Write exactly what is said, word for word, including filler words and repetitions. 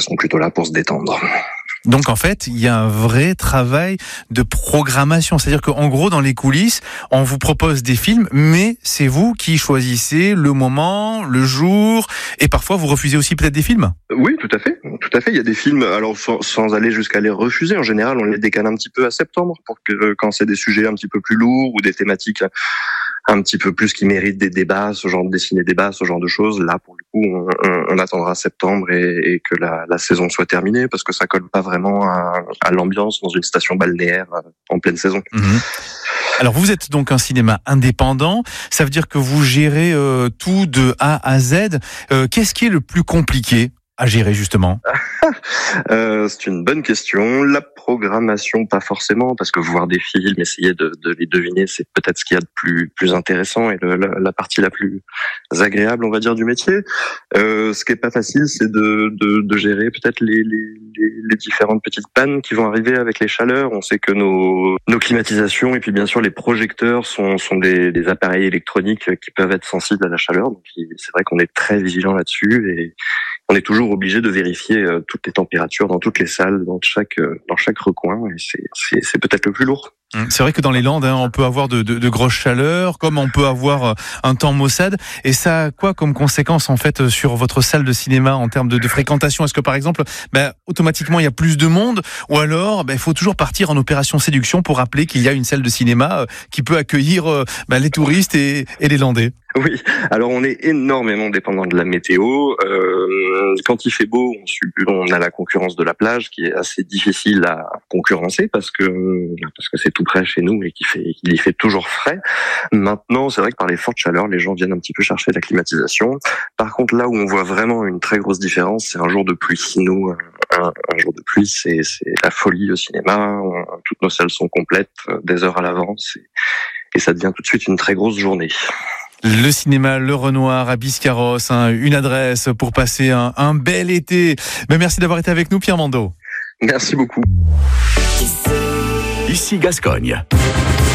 sont plutôt là pour se détendre. Donc en fait, il y a un vrai travail de programmation. C'est-à-dire qu'en gros, dans les coulisses, on vous propose des films, mais c'est vous qui choisissez le moment, le jour, et parfois vous refusez aussi peut-être des films. Oui, tout à fait. Tout à fait. Il y a des films, alors sans, sans aller jusqu'à les refuser, en général, on les décale un petit peu à septembre, pour que quand c'est des sujets un petit peu plus lourds ou des thématiques un petit peu plus qui méritent des débats, ce genre de dessiner débats, ce genre de choses. Là, pour le coup, on, on, on attendra septembre et, et que la, la saison soit terminée, parce que ça colle pas vraiment à, à l'ambiance dans une station balnéaire en pleine saison. Mmh. Alors, vous êtes donc un cinéma indépendant. Ça veut dire que vous gérez euh, tout de A à Z. Euh, qu'est-ce qui est le plus compliqué à gérer, justement? euh, C'est une bonne question. La programmation, pas forcément, parce que voir des films, essayer de, de les deviner, c'est peut-être ce qu'il y a de plus, plus intéressant et le, la, la partie la plus agréable, on va dire, du métier. Euh, ce qui est pas facile, c'est de, de, de gérer peut-être les, les, les, les différentes petites pannes qui vont arriver avec les chaleurs. On sait que nos, nos climatisations et puis bien sûr les projecteurs sont, sont des, des appareils électroniques qui peuvent être sensibles à la chaleur. Donc c'est vrai qu'on est très vigilant là-dessus et on est toujours obligé de vérifier euh, toutes les températures dans toutes les salles, dans chaque euh, dans chaque recoin, et c'est c'est, c'est peut-être le plus lourd. C'est vrai que dans les Landes, hein, on peut avoir de, de, de grosses chaleurs, comme on peut avoir un temps maussade. Et ça a quoi comme conséquence en fait sur votre salle de cinéma en termes de, de fréquentation? Est-ce que par exemple, ben, automatiquement il y a plus de monde, ou alors ben, il faut toujours partir en opération séduction pour rappeler qu'il y a une salle de cinéma euh, qui peut accueillir euh, ben, les touristes et, et les Landais? Oui, alors on est énormément dépendant de la météo. Euh, quand il fait beau, on, subit, on a la concurrence de la plage qui est assez difficile à concurrencer parce que parce que c'est tout près chez nous et qu'il fait qu'il y fait toujours frais. Maintenant, c'est vrai que par les fortes chaleurs, les gens viennent un petit peu chercher la climatisation. Par contre, là où on voit vraiment une très grosse différence, c'est un jour de pluie. Nous, un, un jour de pluie, c'est, c'est la folie au cinéma. On, toutes nos salles sont complètes des heures à l'avance et, et ça devient tout de suite une très grosse journée. Le cinéma Le Renoir à Biscarrosse, hein, une adresse pour passer un, un bel été. Ben merci d'avoir été avec nous, Pierre Mandeau. Merci beaucoup. Ici Gascogne.